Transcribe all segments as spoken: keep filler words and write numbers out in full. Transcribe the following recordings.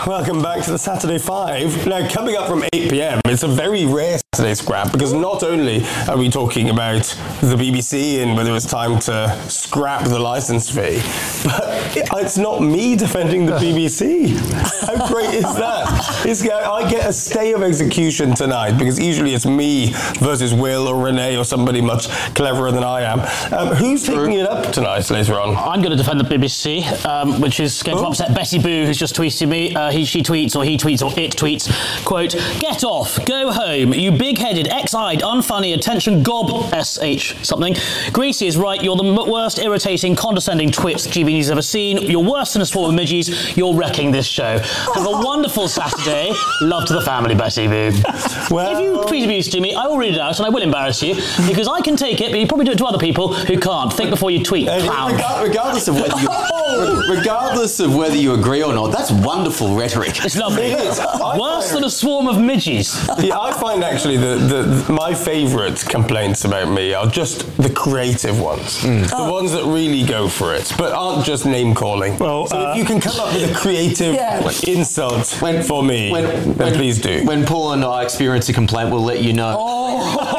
welcome back to the Saturday Five. Now, coming up from eight p.m, it's a very rare Saturday Scrap because not only are we talking about the B B C and whether it's time to scrap the licence fee, but it's not me defending the B B C. How great is that? It's, I get a stay of execution tonight because usually it's me versus Will or Renee or somebody much cleverer than I am. Um, who's taking it up tonight later on? I'm going to defend the B B C, um, which is going to oh. upset Betty Boo, who's just tweeted me. Uh, he, she tweets, or he tweets, or it tweets, quote, "Get off, go home, you big-headed, ex-eyed, unfunny, attention gob, S H something. Greasy is right, you're the worst, irritating, condescending twits G B News has ever seen. You're worse than a swarm of midgies. You're wrecking this show. Have a wonderful Saturday. Love to the family, Betty Boo." Well, if you tweet abuse to me, I will read it out and I will embarrass you because I can take it, but you probably do it to other people who can't. Think before you tweet, clown. Regardless of whether you, regardless of whether you agree or not, that's wonderful rhetoric. It's lovely. It is. Worse than a swarm of midgies. Yeah, I find actually that my favourite complaints about me are just the creative ones, mm. the oh. ones that really go for it, but aren't just name calling. Well, so uh, if you can come up with a creative yeah. insult when, for me, when, then when, please do. When Paul and I experience a complaint, we'll let you know. Oh.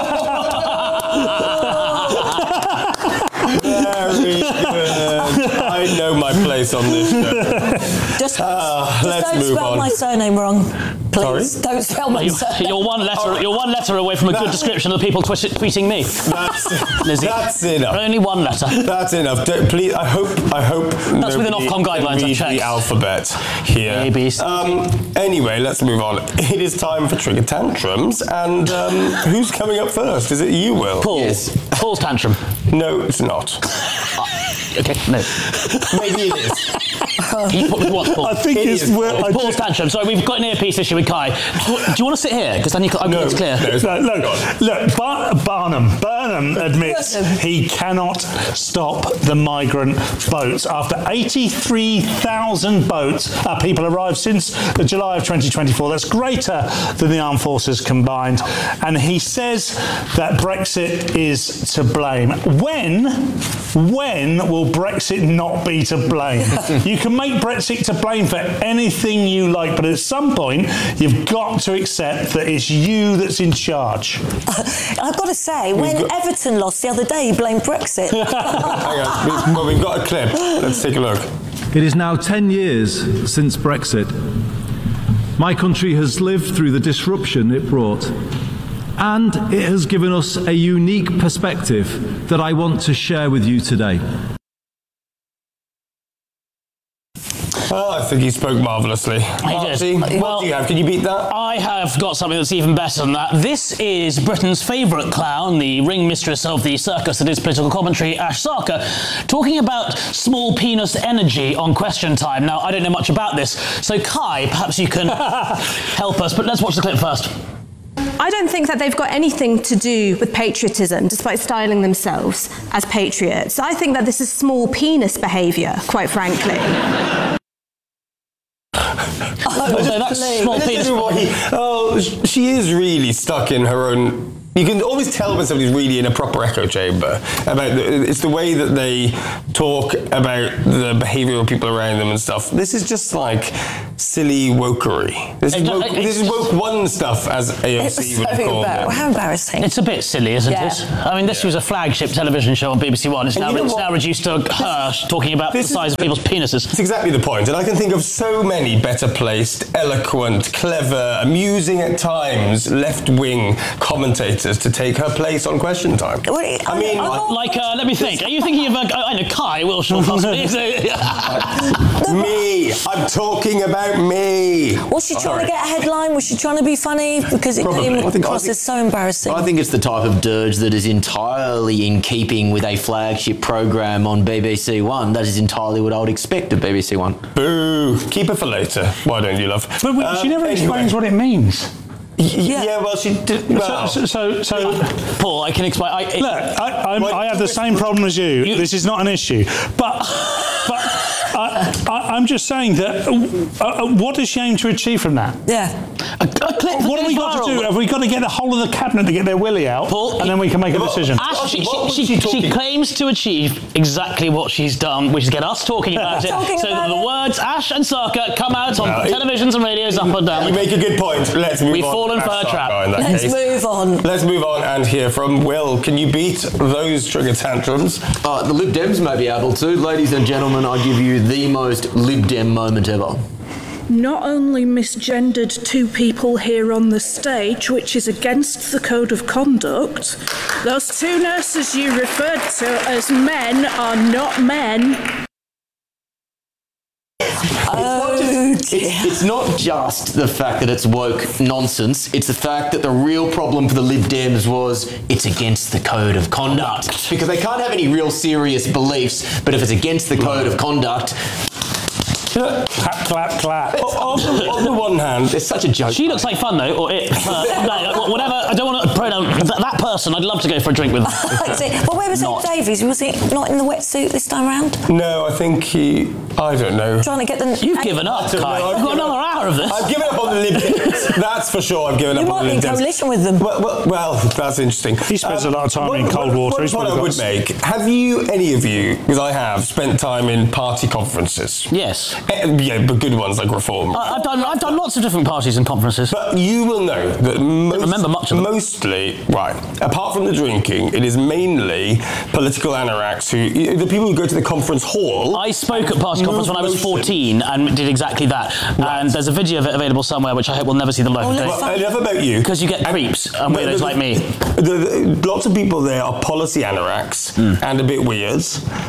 Very good. I know my place on this show. Just, uh, just let's don't move spell on. my surname wrong, please. Sorry? Don't spell my you're, surname. You're one letter. Right. You're one letter away from a good description of the people twi- tweeting me. That's, Lizzie. That's enough. Only one letter. That's enough. Don't, please, I hope. I hope. That's within Ofcom guidelines. I checked. The alphabet here. A, B, C. Um, anyway, let's move on. It is time for trigger tantrums, and um, who's coming up first? Is it you, Will? Paul. Yes. Paul's tantrum. No, it's not. Okay, no. Maybe it is. You, what, Paul? I think it it's... Is, Will, it's Paul's tantrum. Sorry, we've got an earpiece issue with Kai. Do you want to sit here? Because then you can, I no, it's clear. No, no, look, look Bar- Barnum. Burnham admits he cannot stop the migrant boats. After eighty-three thousand boats, uh, people arrived since July of twenty twenty-four. That's greater than the armed forces combined. And he says that Brexit is to blame. When, when will Brexit not be to blame? You can make Brexit to blame for anything you like, but at some point, you've got to accept that it's you that's in charge. I've got to say, when got... Everton lost the other day, he blamed Brexit. Hang on, well, we've got a clip. Let's take a look. It is now ten years since Brexit. My country has lived through the disruption it brought, and it has given us a unique perspective that I want to share with you today. Oh, I think he spoke marvellously. He did. What Well, do you have? Can you beat that? I have got something that's even better than that. This is Britain's favourite clown, the ring mistress of the circus that is political commentary, Ash Sarkar, talking about small penis energy on Question Time. Now, I don't know much about this, so Kai, perhaps you can help us, but let's watch the clip first. I don't think that they've got anything to do with patriotism, despite styling themselves as patriots. I think that this is small penis behaviour, quite frankly. Oh, so that's small penis. He, oh, she is really stuck in her own. You can always tell when somebody's really in a proper echo chamber. About the, it's the way that they talk about the behaviour of people around them and stuff. This is just like silly wokery. This is woke, this is woke one stuff, as A O C would so call it. How embarrassing! It's a bit silly, isn't yeah. it? I mean, this yeah. was a flagship television show on B B C One. It's, now, it's now reduced to her talking about this the size is, of people's penises. That's exactly the point. And I can think of so many better placed, eloquent, clever, amusing at times, left-wing commentators to take her place on Question Time. Wait, I mean, like, like uh, let me think. Are you thinking of, uh, I know, Kai Wilson possibly? Me. I'm talking about me. Was she trying Sorry. to get a headline? Was she trying to be funny? Because it Probably. came I think, across I think, as so embarrassing. I think it's the type of dirge that is entirely in keeping with a flagship program on B B C One. That is entirely what I would expect of B B C One. Boo. Keep it for later. Why don't you, love? But we, uh, she never anyway. explains what it means. Yeah, yeah well, she did. Well. So, so, so, Paul, I can explain. I, it, look, I, I, I have the same problem as you. you. This is not an issue, but, but I, I, I'm just saying that. Uh, uh, what does she aim to achieve from that? Yeah. A, a clip What have we got viral. to do? Have we got to get the whole of the cabinet to get their willy out, Paul, and then we can make a decision? Ash, she, What was she, she she, talking- she claims to achieve exactly what she's done, which is get us talking about it. Talking so about that the it. words Ash and Sarkar come out on Well, it- televisions and radios up and down. You make a good point. Let's move We've on. fallen to for Ash her trap. Sarkar in that Let's case. move on. Let's move on and hear from Will. Can you beat those trigger tantrums? Uh, the Lib Dems may be able to. Ladies and gentlemen, I give you the most Lib Dem moment ever. Not only misgendered two people here on the stage, which is against the code of conduct, those two nurses you referred to as men are not men. Oh, It's, it's not just the fact that it's woke nonsense, it's the fact that the real problem for the Lib Dems was it's against the code of conduct. Because they can't have any real serious beliefs, but if it's against the code of conduct, Clap, clap, clap. on, the, on the one hand, there's such a joke. She looks like fun though, or it, uh, like, whatever. I don't want to pronoun that, that person. I'd love to go for a drink with. See, but where was Ed Davies? Was he not in the wetsuit this time round? no, I think he. I don't know. Trying to get the. You've given up, don't Kai. know, I've We've got given another up. hour of this. I've given up on the Lib Dems. That's for sure. I've given You up might on the be in Lib Dems. coalition with them. Well, well, well, that's interesting. He spends a lot of time what- in cold what- water. What, He's what probably I would got- make. Have you, any of you, because I have, spent time in party conferences? Yes. Eh, yeah, but good ones like Reform. I- I've done. I've done lots of different parties and conferences. But you will know that most, remember much of them. mostly, right, apart from the drinking, it is mainly political anoraks who, the people who go to the conference hall. I spoke at party conference when I was Motion. fourteen and did exactly that. And there's a video of it available somewhere, which I hope will never see the light Oh, of let's day. Well, enough about you. Because you get creeps and No, weirdos the- like me. The, the, lots of people there are policy anoraks and a bit weird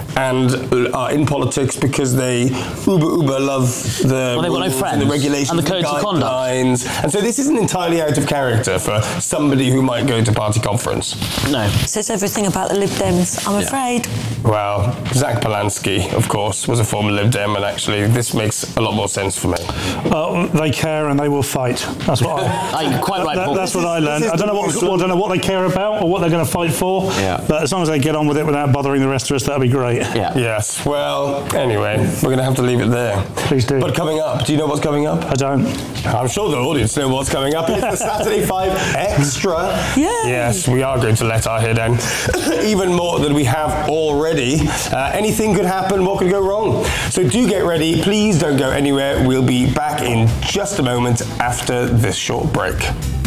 and are in politics because they uber uber love the Well, they've got no rules friends and the regulations and the codes of conduct. guidelines. And so this isn't entirely out of character for somebody who might go to party conference. No. Says everything about the Lib Dems, I'm afraid. Well, Zach Polanski, of course, was a former Lib Dem, and actually this makes a lot more sense for me. Uh, they care and they will fight. That's what I. I, quite right, that- Paul. that's what I learned. This is I don't know what the I don't know what they care about or what they're going to fight for. Yeah. But as long as they get on with it without bothering the rest of us, that'll be great. Yeah. Yes, well, anyway, we're going to have to leave it there. Please do. But coming up, do you know what's coming up? I don't. I'm sure the audience know what's coming up. It's the Saturday Five Extra. Yay. Yes, we are going to let our hair down even more than we have already. Uh, anything could happen. What could go wrong? So do get ready. Please don't go anywhere. We'll be back in just a moment after this short break.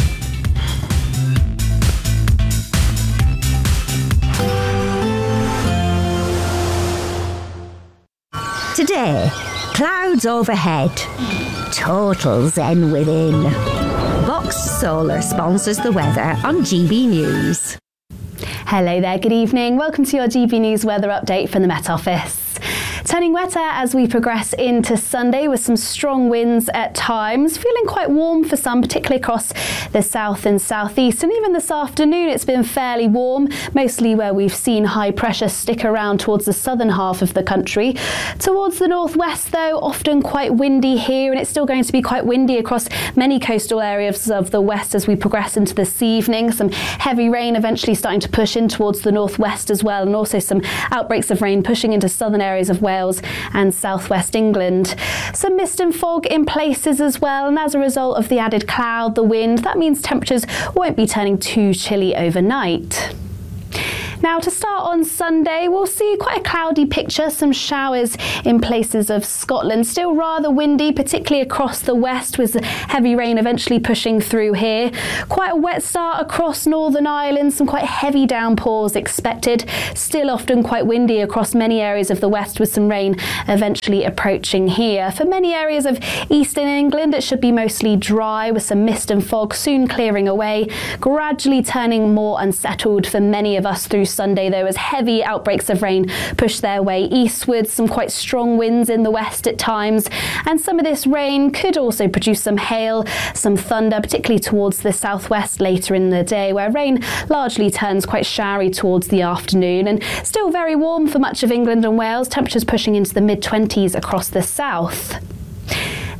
Today, clouds overhead, total zen within. Vox Solar sponsors the weather on G B News. Hello there, good evening. Welcome to your G B News weather update from the Met Office. Turning wetter as we progress into Sunday with some strong winds at times. Feeling quite warm for some, particularly across the south and southeast. And even this afternoon, it's been fairly warm, mostly where we've seen high pressure stick around towards the southern half of the country. Towards the northwest, though, often quite windy here, and it's still going to be quite windy across many coastal areas of the west as we progress into this evening. Some heavy rain eventually starting to push in towards the northwest as well, and also some outbreaks of rain pushing into southern areas of Wales and southwest England. Some mist and fog in places as well, and as a result of the added cloud, the wind, that means temperatures won't be turning too chilly overnight. Now, to start on Sunday, we'll see quite a cloudy picture, some showers in places of Scotland. Still rather windy, particularly across the west, with heavy rain eventually pushing through here. Quite a wet start across Northern Ireland, some quite heavy downpours expected. Still often quite windy across many areas of the west, with some rain eventually approaching here. For many areas of eastern England, it should be mostly dry, with some mist and fog soon clearing away, gradually turning more unsettled for many of us through Sunday, though, as heavy outbreaks of rain push their way eastwards, some quite strong winds in the west at times, and some of this rain could also produce some hail, some thunder, particularly towards the southwest later in the day, where rain largely turns quite showery towards the afternoon, and still very warm for much of England and Wales, temperatures pushing into the mid twenties across the south.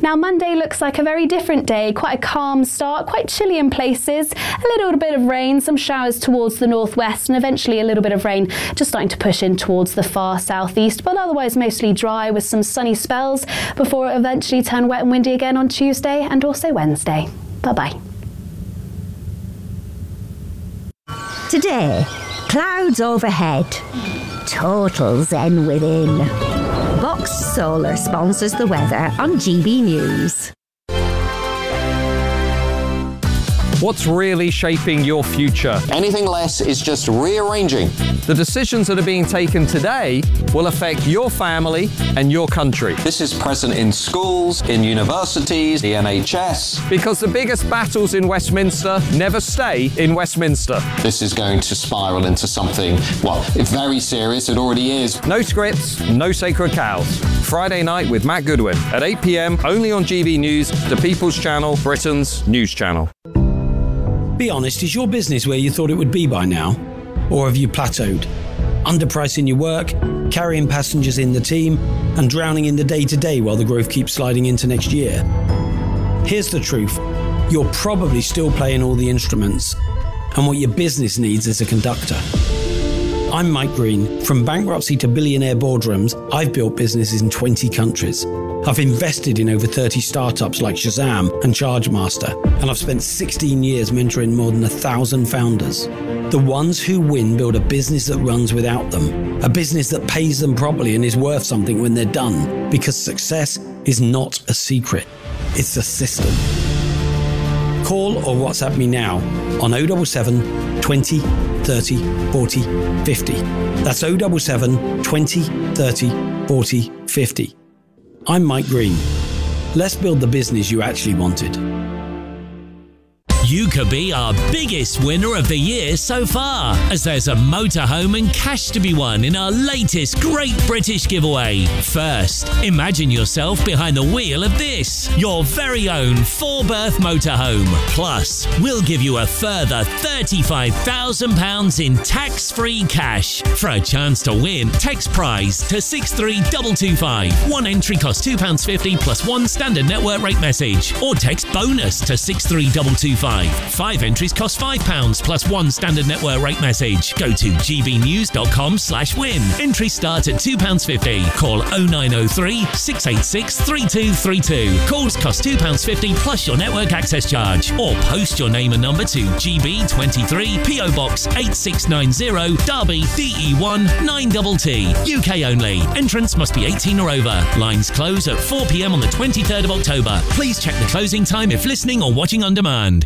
Now, Monday looks like a very different day, quite a calm start, quite chilly in places, a little bit of rain, some showers towards the northwest, and eventually a little bit of rain just starting to push in towards the far southeast, but otherwise mostly dry with some sunny spells before it eventually turn wet and windy again on Tuesday and also Wednesday. Bye-bye. Today, clouds overhead, total zen within. Box Solar sponsors the weather on G B News. What's really shaping your future? Anything less is just rearranging. The decisions that are being taken today will affect your family and your country. This is present in schools, in universities, the N H S. Because the biggest battles in Westminster never stay in Westminster. This is going to spiral into something, well, very serious. It already is. No scripts, no sacred cows. Friday night with Matt Goodwin at eight p.m. only on G B News, the People's Channel, Britain's news channel. Be honest, is your business where you thought it would be by now? Or have you plateaued? Underpricing your work, carrying passengers in the team, and drowning in the day-to-day while the growth keeps sliding into next year? Here's the truth. You're probably still playing all the instruments, and what your business needs is a conductor. I'm Mike Green. From bankruptcy to billionaire boardrooms, I've built businesses in twenty countries. I've invested in over thirty startups like Shazam and Chargemaster, and I've spent sixteen years mentoring more than a thousand founders. The ones who win build a business that runs without them, a business that pays them properly and is worth something when they're done, because success is not a secret, it's a system. Call or WhatsApp me now on oh seven seven, twenty, thirty, forty, fifty. That's oh seven seven, twenty, thirty, forty, fifty. I'm Mike Green. Let's build the business you actually wanted. You could be our biggest winner of the year so far, as there's a motorhome and cash to be won in our latest Great British Giveaway. First, imagine yourself behind the wheel of this, your very own four-berth motorhome. Plus, we'll give you a further thirty-five thousand pounds in tax-free cash. For a chance to win, text prize to six three two two five. One entry costs two pounds fifty plus one standard network rate message, or text bonus to six three two two five. Five entries cost five pounds plus one standard network rate message. Go to gbnews.com slash win. Entries start at two pounds fifty. Call oh nine oh three, six eight six, three two three two. Calls cost two pounds fifty plus your network access charge. Or post your name and number to G B twenty-three, P O Box eight six nine zero, Derby, D E one nine T T. U K only. Entrance must be eighteen or over. Lines close at four p.m. on the twenty-third of October. Please check the closing time if listening or watching on demand.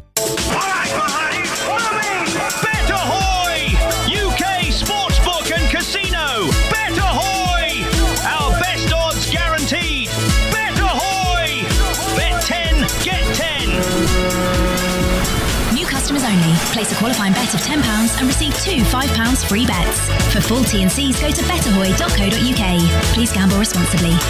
Only. Place a qualifying bet of ten pounds and receive two five pounds free bets. For full T and Cs, go to betterhoy dot co dot uk. Please gamble responsibly.